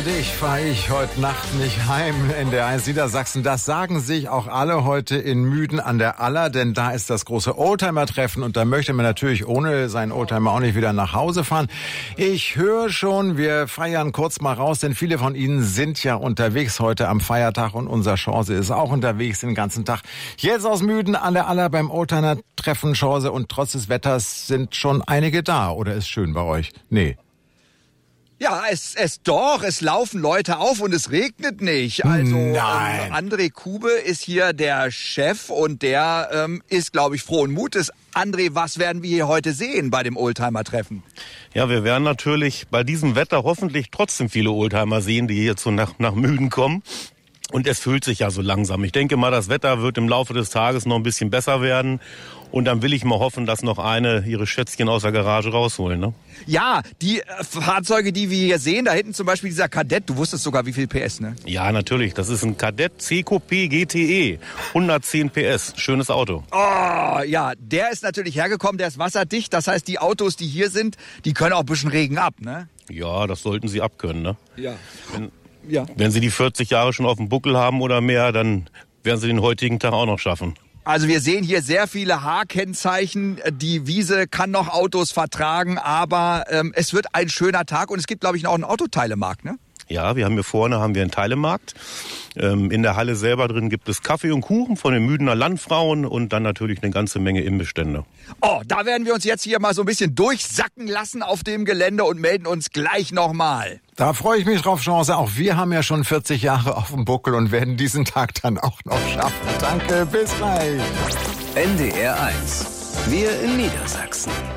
dich fahre ich heute Nacht nicht heim. NDR1 Niedersachsen, das sagen sich auch alle heute in Müden an der Aller, denn da ist das große Oldtimer-Treffen und da möchte man natürlich ohne seinen Oldtimer auch nicht wieder nach Hause fahren. Ich höre schon, wir feiern kurz mal raus, denn viele von Ihnen sind ja unterwegs heute am Feiertag und unser Chance ist auch unterwegs den ganzen Tag. Jetzt aus Müden an der Aller beim Oldtimer-Treffen Chance und trotz des Wetters sind schon einige da. Oder ist schön bei euch? Nee. Ja, es laufen Leute auf und es regnet nicht. Also André Kube ist hier der Chef und der ist, glaube ich, frohen Mutes. André, was werden wir hier heute sehen bei dem Oldtimer-Treffen? Ja, wir werden natürlich bei diesem Wetter hoffentlich trotzdem viele Oldtimer sehen, die hier nach Müden kommen. Und es füllt sich ja so langsam. Ich denke mal, das Wetter wird im Laufe des Tages noch ein bisschen besser werden. Und dann will ich mal hoffen, dass noch eine ihre Schätzchen aus der Garage rausholen. Ne? Ja, die Fahrzeuge, die wir hier sehen, da hinten zum Beispiel dieser Kadett, du wusstest sogar wie viel PS, ne? Ja, natürlich. Das ist ein Kadett CQP GTE. 110 PS. Schönes Auto. Oh, ja, der ist natürlich hergekommen, der ist wasserdicht. Das heißt, die Autos, die hier sind, die können auch ein bisschen Regen ab, ne? Ja, das sollten sie abkönnen, ne? Ja. Wenn sie die 40 Jahre schon auf dem Buckel haben oder mehr, dann werden sie den heutigen Tag auch noch schaffen. Also wir sehen hier sehr viele H-Kennzeichen. Die Wiese kann noch Autos vertragen, aber es wird ein schöner Tag und es gibt, glaube ich, auch einen Autoteilemarkt, ne? Ja, wir haben hier vorne einen Teilemarkt. In der Halle selber drin gibt es Kaffee und Kuchen von den Müdener Landfrauen und dann natürlich eine ganze Menge Imbestände. Oh, da werden wir uns jetzt hier mal so ein bisschen durchsacken lassen auf dem Gelände und melden uns gleich nochmal. Da freue ich mich drauf, Chance. Auch wir haben ja schon 40 Jahre auf dem Buckel und werden diesen Tag dann auch noch schaffen. Danke, bis gleich. NDR1. Wir in Niedersachsen.